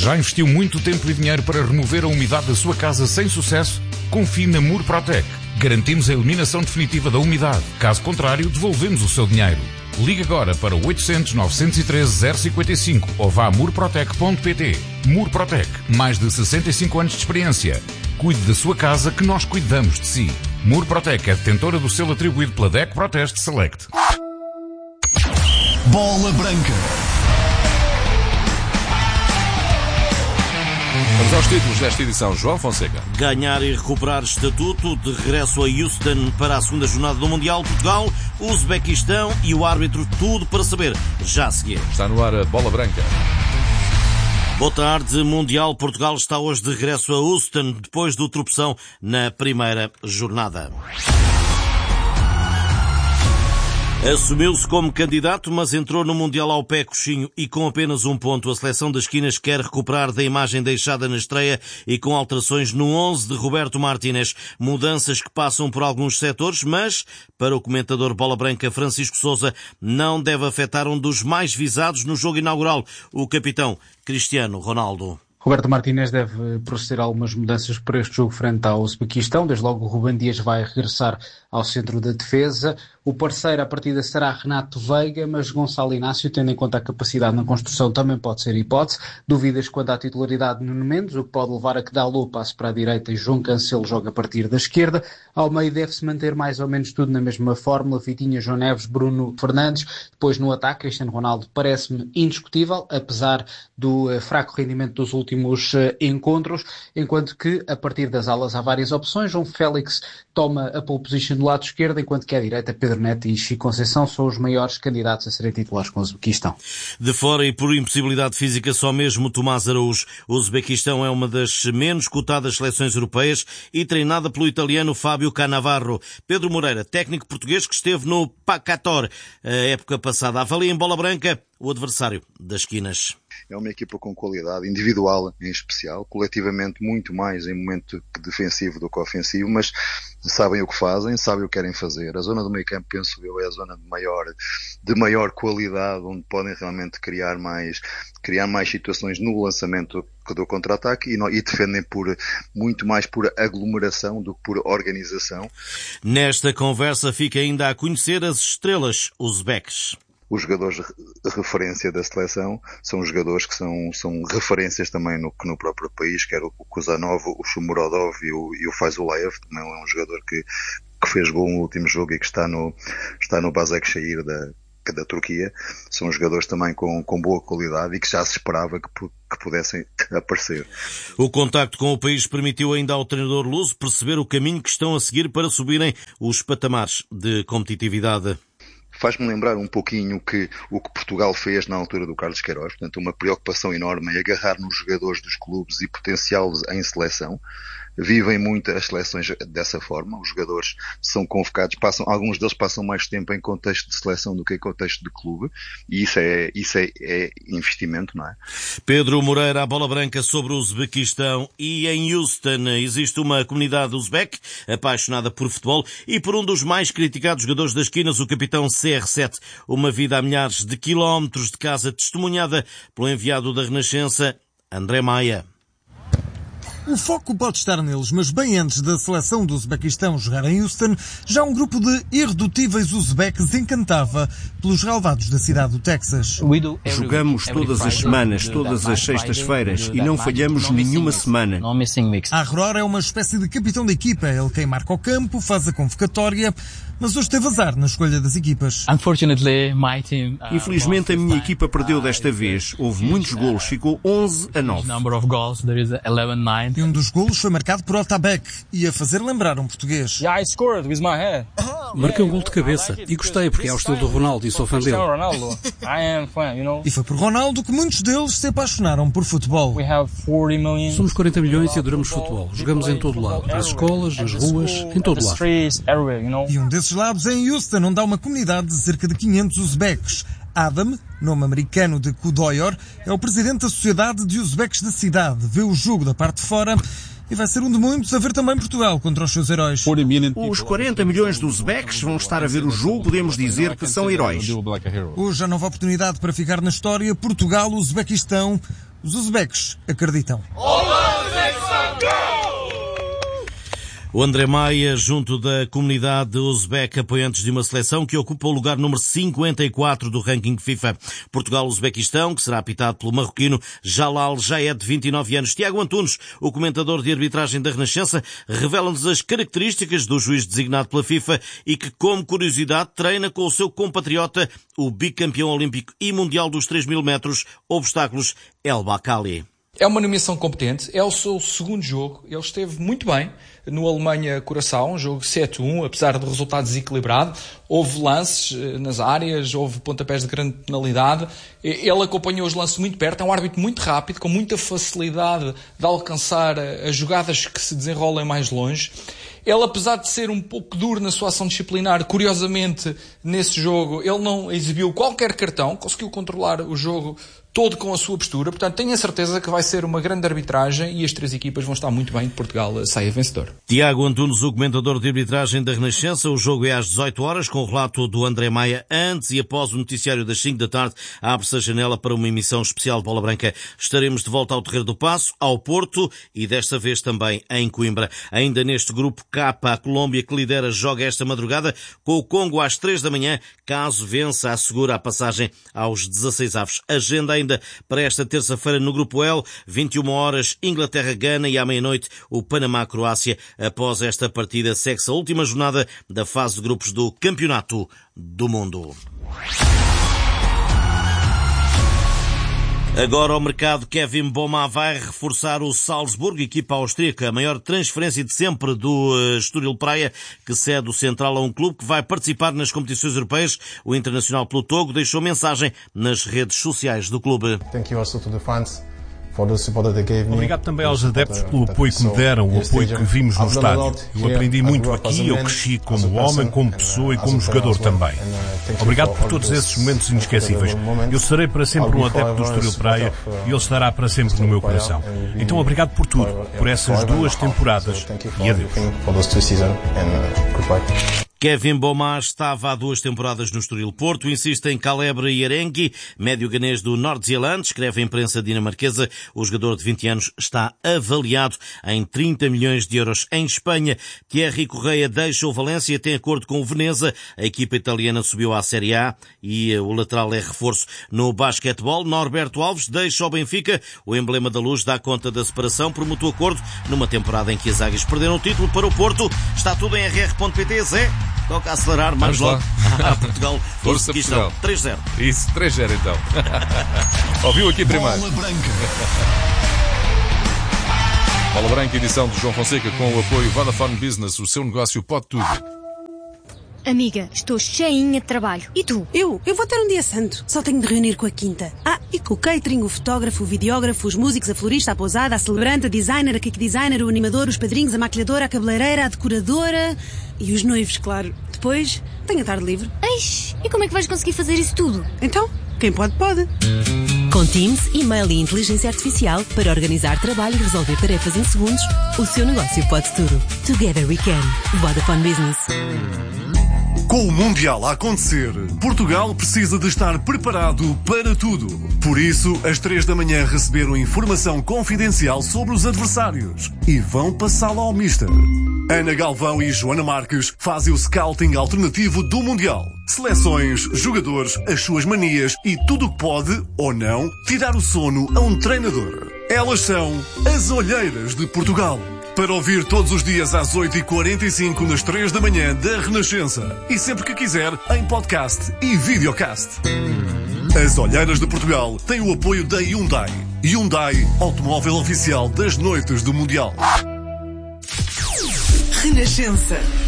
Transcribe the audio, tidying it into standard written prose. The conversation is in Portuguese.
Já investiu muito tempo e dinheiro para remover a umidade da sua casa sem sucesso? Confie na Murprotec. Garantimos a eliminação definitiva da umidade. Caso contrário, devolvemos o seu dinheiro. Ligue agora para o 800 913 055 ou vá a murprotec.pt. Murprotec, mais de 65 anos de experiência. Cuide da sua casa que nós cuidamos de si. Murprotec é detentora do selo atribuído pela DECO Proteste Select. Bola Branca. Vamos aos títulos desta edição. João Fonseca. Ganhar e recuperar estatuto, de regresso a Houston para a segunda jornada do Mundial, Portugal, Uzbequistão e o árbitro, tudo para saber já a seguir. Está no ar a Bola Branca. Boa tarde. Mundial Portugal está hoje de regresso a Houston, depois do tropeção na primeira jornada. Assumiu-se como candidato, mas entrou no Mundial ao pé coxinho e com apenas um ponto. A seleção das Quinas quer recuperar da imagem deixada na estreia e com alterações no 11 de Roberto Martínez. Mudanças que passam por alguns setores, mas, para o comentador Bola Branca Francisco Sousa, não deve afetar um dos mais visados no jogo inaugural, o capitão Cristiano Ronaldo. Roberto Martínez deve proceder a algumas mudanças para este jogo frente ao Uzbequistão. Desde logo o Ruben Dias vai regressar ao centro da defesa. O parceiro à partida será Renato Veiga, mas Gonçalo Inácio, tendo em conta a capacidade na construção, também pode ser hipótese. Dúvidas quanto à titularidade de Nuno Mendes, o que pode levar a que Dalot passe para a direita e João Cancelo joga a partir da esquerda. Ao meio deve-se manter mais ou menos tudo na mesma fórmula: Vitinha, João Neves, Bruno Fernandes. Depois no ataque, Cristiano Ronaldo parece-me indiscutível, apesar do fraco rendimento dos últimos encontros, enquanto que a partir das alas há várias opções. João Félix toma a pole position do lado esquerdo, enquanto que à direita Pedro Neto e Chico Conceição são os maiores candidatos a serem titulares com o Uzbequistão. De fora e por impossibilidade física, só mesmo Tomás Araújo. O Uzbequistão é uma das menos cotadas seleções europeias e treinada pelo italiano Fábio Cannavaro. Pedro Moreira, técnico português que esteve no Pacator a época passada, avalia em Bola Branca o adversário das Quinas. É uma equipa com qualidade individual em especial, coletivamente muito mais em momento defensivo do que ofensivo, mas sabem o que fazem, sabem o que querem fazer. A zona do meio campo, penso eu, é a zona de maior qualidade, onde podem realmente criar mais situações no lançamento do contra-ataque e defendem muito mais por aglomeração do que por organização. Nesta conversa fica ainda a conhecer as estrelas uzbeques. Os jogadores de referência da seleção são jogadores que são referências também no próprio país, quer o Kuzanov, o Shomurodov e o Faizullayev, também é um jogador que fez gol no último jogo e que está no Başakşehir da Turquia. São jogadores também com boa qualidade e que já se esperava que pudessem aparecer. O contacto com o país permitiu ainda ao treinador luso perceber o caminho que estão a seguir para subirem os patamares de competitividade. Faz-me lembrar um pouquinho o que Portugal fez na altura do Carlos Queiroz, portanto uma preocupação enorme em agarrar nos jogadores dos clubes e potenciá-los em seleção. Vivem muito as seleções dessa forma, os jogadores são convocados, alguns deles passam mais tempo em contexto de seleção do que em contexto de clube, e isso é investimento, não é? Pedro Moreira, a Bola Branca sobre o Uzbequistão. E em Houston existe uma comunidade uzbeque apaixonada por futebol e por um dos mais criticados jogadores das Quinas, o capitão CR7. Uma vida a milhares de quilómetros de casa, testemunhada pelo enviado da Renascença, André Maia. O foco pode estar neles, mas bem antes da seleção do Uzbequistão jogar em Houston, já um grupo de irredutíveis uzbeques encantava pelos relevados da cidade do Texas. Jogamos todas as semanas, todas as sextas-feiras, e não falhamos nenhuma semana. A Aurora é uma espécie de capitão da equipa, ele quem marca o campo, faz a convocatória, mas hoje teve azar na escolha das equipas. Infelizmente a minha equipa perdeu desta vez. Houve muitos golos, ficou 11-9. E um dos golos foi marcado por Otabek, e a fazer lembrar um português. Marquei um gol de cabeça e gostei porque é ao estilo do Ronaldo e sou fã dele. E foi por Ronaldo que muitos deles se apaixonaram por futebol. Somos 40 milhões e adoramos futebol. Jogamos em todo lado, nas escolas, nas ruas, em todo lado. E um desses lados é em Houston, onde há uma comunidade de cerca de 500 uzbeques. Adam, nome americano de Kudoyor, é o presidente da Sociedade de Uzbeques da cidade. Vê o jogo da parte de fora e vai ser um de muitos a ver também Portugal contra os seus heróis. Os 40 milhões de uzbeques vão estar a ver o jogo, podemos dizer que são heróis. Hoje há nova oportunidade para ficar na história. Portugal, Uzbequistão. Os uzbeques acreditam. O André Maia, junto da comunidade uzbeca, apoiantes de uma seleção que ocupa o lugar número 54 do ranking FIFA. Portugal-Uzbequistão, que será apitado pelo marroquino Jalal Jaed, de 29 anos. Tiago Antunes, o comentador de arbitragem da Renascença, revela-nos as características do juiz designado pela FIFA e que, como curiosidade, treina com o seu compatriota, o bicampeão olímpico e mundial dos 3.000 metros, obstáculos, El Bakkali. É uma nomeação competente, é o seu segundo jogo, ele esteve muito bem no Alemanha-Curaçao, um jogo 7-1, apesar do resultado desequilibrado. Houve lances nas áreas, houve pontapés de grande penalidade, ele acompanhou os lances muito perto, é um árbitro muito rápido, com muita facilidade de alcançar as jogadas que se desenrolam mais longe. Ele, apesar de ser um pouco duro na sua ação disciplinar, curiosamente, nesse jogo, ele não exibiu qualquer cartão, conseguiu controlar o jogo todo com a sua postura. Portanto, tenho a certeza que vai ser uma grande arbitragem e as três equipas vão estar muito bem, que Portugal saia vencedor. Tiago Antunes, o comentador de arbitragem da Renascença. O jogo é às 18 horas, com o relato do André Maia. Antes e após o noticiário das 5 da tarde, abre-se a janela para uma emissão especial de Bola Branca. Estaremos de volta ao Terreiro do Paço, ao Porto e desta vez também em Coimbra. Ainda neste grupo K, a Colômbia, que lidera, joga esta madrugada com o Congo às 3 da manhã. Caso vença, assegura a passagem aos 16avos. Agenda ainda para esta terça-feira no grupo L, 21 horas, Inglaterra-Gana e à meia-noite o Panamá-Croácia. Após esta partida segue-se a última jornada da fase de grupos do Campeonato do Mundo. Agora ao mercado, Kevin Boma vai reforçar o Salzburgo, equipa austríaca, a maior transferência de sempre do Estoril Praia, que cede o Central a um clube que vai participar nas competições europeias. O internacional pelo Togo deixou mensagem nas redes sociais do clube. Thank you also to the fans. Obrigado também aos adeptos pelo apoio que me deram, o apoio que vimos no estádio. Eu aprendi muito aqui, eu cresci como homem, como pessoa e como jogador também. Obrigado por todos esses momentos inesquecíveis. Eu serei para sempre um adepto do Estoril Praia e ele estará para sempre no meu coração. Então obrigado por tudo, por essas 2 temporadas e adeus. Kevin Boma estava há 2 temporadas no Estoril Porto, insiste em Calebre Yarengui, médio ganês do Norte-Zeelândia, escreve a imprensa dinamarquesa. O jogador de 20 anos está avaliado em 30 milhões de euros. Em Espanha, Thierry Correia deixa o Valência, tem acordo com o Veneza. A equipa italiana subiu à Série A e o lateral é reforço. No basquetebol, Norberto Alves deixa o Benfica. O emblema da Luz dá conta da separação por mútuo acordo numa temporada em que as Águias perderam o título para o Porto. Está tudo em rr.pt. Zé, toca a acelerar, mais logo. Portugal, Força Portugal. 3-0. Isso, 3-0 então. Ouviu aqui primeiro. Bola Branca. Bola Branca, edição de João Fonseca, com o apoio Vodafone Business. O seu negócio pode tudo. Amiga, estou cheinha de trabalho. E tu? Eu vou ter um dia santo. Só tenho de reunir com a quinta. E com o catering, o fotógrafo, o videógrafo, os músicos, a florista, a pousada, a celebrante, a designer, a cake designer, o animador, os padrinhos, a maquilhadora, a cabeleireira, a decoradora e os noivos, claro. Depois, tenho a tarde livre. Eish, e como é que vais conseguir fazer isso tudo? Então, quem pode, pode. Com Teams, e-mail e inteligência artificial para organizar trabalho e resolver tarefas em segundos, o seu negócio pode tudo. Together we can. Vodafone Business. Com o Mundial a acontecer, Portugal precisa de estar preparado para tudo. Por isso, às 3 da manhã receberam informação confidencial sobre os adversários e vão passá-la ao Mister. Ana Galvão e Joana Marques fazem o scouting alternativo do Mundial. Seleções, jogadores, as suas manias e tudo o que pode, ou não, tirar o sono a um treinador. Elas são as Olheiras de Portugal. Para ouvir todos os dias às 8h45 nas 3 da manhã da Renascença. E sempre que quiser, em podcast e videocast. As Olheiras de Portugal têm o apoio da Hyundai. Hyundai, automóvel oficial das noites do Mundial. Renascença.